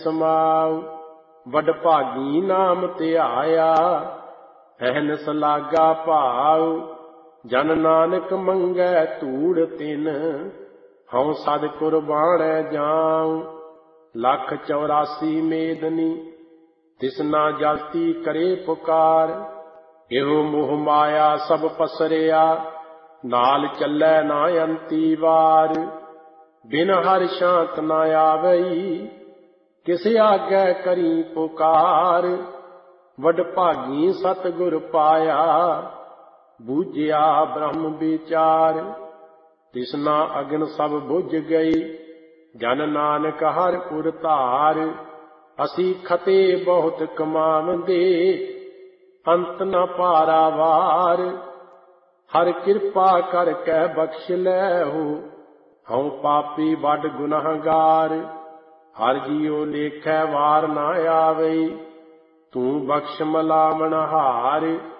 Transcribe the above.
ਸਮਾਉ। ਵਡਭਾਗੀ ਨਾਮ ਧਿਆਇਆ, ਅਹਨਿਸ ਲਾਗਾ ਭਾਉ। ਜਨ ਨਾਨਕ ਮੰਗੈ ਧੂੜ ਤਿਨ, ਹਉ ਸਦ ਕੁਰਬਾਨੈ ਜਾਉ। 184 ਮੇਦਨੀ ਤਿਸਨਾ ਜਲਤੀ ਕਰੇ ਪੁਕਾਰ। ਇਹੋ ਮੋਹ ਮਾਇਆ ਸਭ ਪਸਰਿਆ, ਨਾਲ ਚੱਲੈ ਨਾ ਅੰਤੀ ਵਾਰ। ਬਿਨ ਹਰਿ ਸ਼ਾਂਤ ਨਾ ਆਵਈ, ਕਿਸ ਆਗੈ ਕਰੀ ਪੁਕਾਰ। ਵਡਭਾਗੀ ਸਤਿਗੁਰ ਪਾਇਆ, ਬੂਝਿਆ ਬ੍ਰਹਮ ਵਿਚਾਰ। ਤਿਸਨਾ ਅਗਨ ਸਭ ਬੁਝ ਗਈ, ਜਨ ਨਾਨਕ ਹਰਿ ਪੁਰ ਧਾਰ। ਅਸੀਂ ਖਤੇ ਬਹੁਤ ਕਮਾਵੰਦੇ, ਅੰਤ ਨ ਪਾਰਾਵਾਰ। ਹਰਿ ਕਿਰਪਾ ਕਰ ਕੈ ਬਖਸ਼ ਲੈਹੋ, ਹਉ ਪਾਪੀ ਵੱਡ ਗੁਨਾਹਗਾਰ। ਹਰਿ ਜੀਉ ਲੇਖੈ ਵਾਰ ਨਾ ਆਵਈ, ਤੂੰ ਬਖਸ਼ ਮਲਾਮਣ ਹਾਰ।